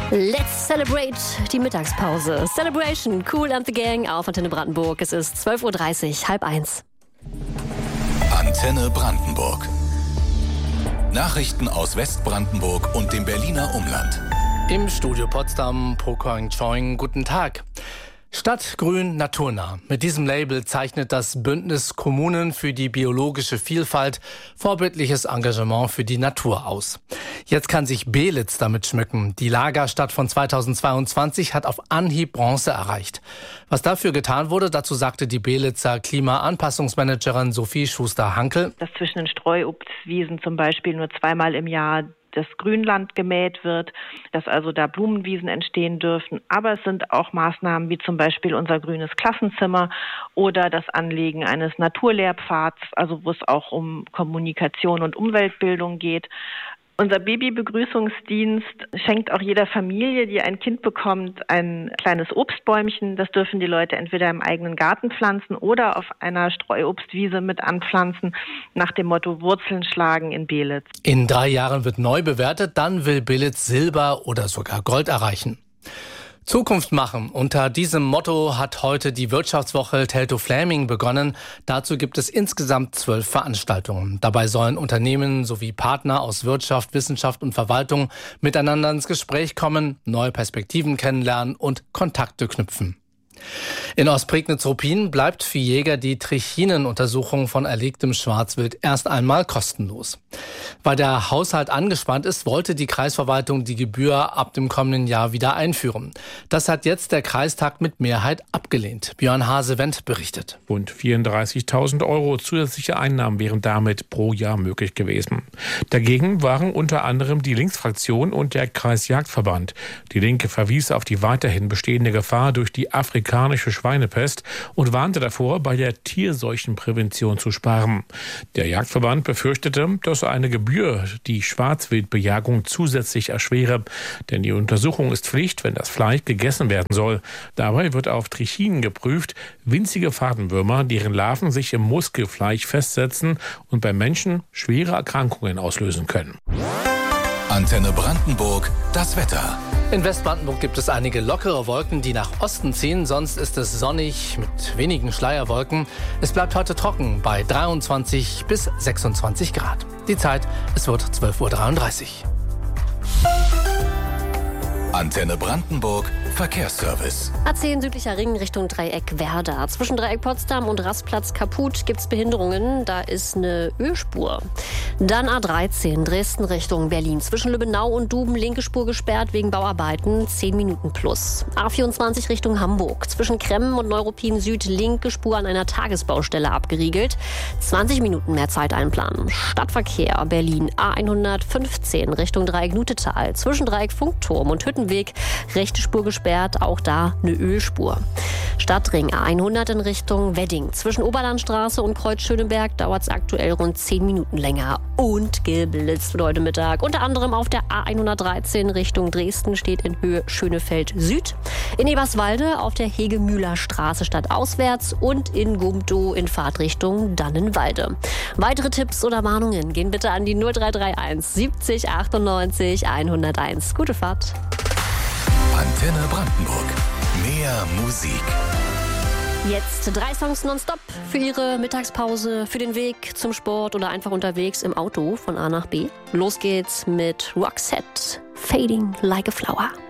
Let's celebrate die Mittagspause. Celebration, Kool and the Gang auf Antenne Brandenburg. Es ist 12.30 Uhr, 12:30. Antenne Brandenburg. Nachrichten aus Westbrandenburg und dem Berliner Umland. Im Studio Potsdam, Pokoing Choing, guten Tag. Stadtgrün naturnah. Mit diesem Label zeichnet das Bündnis Kommunen für die biologische Vielfalt vorbildliches Engagement für die Natur aus. Jetzt kann sich Belitz damit schmücken. Die Lagerstadt von 2022 hat auf Anhieb Bronze erreicht. Was dafür getan wurde, dazu sagte die Belitzer Klimaanpassungsmanagerin Sophie Schuster-Hankel. Dass zwischen den Streuobstwiesen zum Beispiel nur zweimal im Jahr das Grünland gemäht wird, dass also da Blumenwiesen entstehen dürfen. Aber es sind auch Maßnahmen wie zum Beispiel unser grünes Klassenzimmer oder das Anlegen eines Naturlehrpfads, also wo es auch um Kommunikation und Umweltbildung geht. Unser Babybegrüßungsdienst schenkt auch jeder Familie, die ein Kind bekommt, ein kleines Obstbäumchen. Das dürfen die Leute entweder im eigenen Garten pflanzen oder auf einer Streuobstwiese mit anpflanzen, nach dem Motto Wurzeln schlagen in Belitz. In 3 Jahren wird neu bewertet, dann will Belitz Silber oder sogar Gold erreichen. Zukunft machen. Unter diesem Motto hat heute die Wirtschaftswoche Teltow-Fläming begonnen. Dazu gibt es insgesamt 12 Veranstaltungen. Dabei sollen Unternehmen sowie Partner aus Wirtschaft, Wissenschaft und Verwaltung miteinander ins Gespräch kommen, neue Perspektiven kennenlernen und Kontakte knüpfen. In Ostprignitz-Ruppin bleibt für Jäger die Trichinenuntersuchung von erlegtem Schwarzwild erst einmal kostenlos. Weil der Haushalt angespannt ist, wollte die Kreisverwaltung die Gebühr ab dem kommenden Jahr wieder einführen. Das hat jetzt der Kreistag mit Mehrheit abgelehnt. Björn Hase-Wendt berichtet. Rund 34.000 € zusätzliche Einnahmen wären damit pro Jahr möglich gewesen. Dagegen waren unter anderem die Linksfraktion und der Kreisjagdverband. Die Linke verwies auf die weiterhin bestehende Gefahr durch die afrikanische Schweinepest und warnte davor, bei der Tierseuchenprävention zu sparen. Der Jagdverband befürchtete, dass eine Gebühr die Schwarzwildbejagung zusätzlich erschwere, denn die Untersuchung ist Pflicht, wenn das Fleisch gegessen werden soll. Dabei wird auf Trichinen geprüft, winzige Fadenwürmer, deren Larven sich im Muskelfleisch festsetzen und bei Menschen schwere Erkrankungen auslösen können. Antenne Brandenburg, das Wetter. In Westbrandenburg gibt es einige lockere Wolken, die nach Osten ziehen. Sonst ist es sonnig mit wenigen Schleierwolken. Es bleibt heute trocken bei 23 bis 26 Grad. Die Zeit, es wird 12.33 Uhr. Antenne Brandenburg, Verkehrsservice. A10 südlicher Ring Richtung Dreieck Werder. Zwischen Dreieck Potsdam und Rastplatz Kaput gibt es Behinderungen. Da ist eine Ölspur. Dann A13 Dresden Richtung Berlin. Zwischen Lübbenau und Duben linke Spur gesperrt wegen Bauarbeiten. 10 Minuten plus. A24 Richtung Hamburg. Zwischen Kremmen und Neuruppin Süd linke Spur an einer Tagesbaustelle abgeriegelt. 20 Minuten mehr Zeit einplanen. Stadtverkehr Berlin A115 Richtung Dreieck Nutetal. Zwischen Dreieck Funkturm und Hüttenweg rechte Spur gesperrt, auch da eine Ölspur. Stadtring A100 in Richtung Wedding. Zwischen Oberlandstraße und Kreuz Schöneberg dauert es aktuell rund 10 Minuten länger. Und geblitzt wird heute Mittag. Unter anderem auf der A113 Richtung Dresden steht in Höhe Schönefeld Süd. In Eberswalde auf der Hegemühler Straße stadtauswärts und in Gumtow in Fahrtrichtung Dannenwalde. Weitere Tipps oder Warnungen gehen bitte an die 0331 70 98 101. Gute Fahrt. Antenne Brandenburg. Mehr Musik. Jetzt 3 Songs nonstop für Ihre Mittagspause, für den Weg zum Sport oder einfach unterwegs im Auto von A nach B. Los geht's mit Roxette, Fading Like a Flower.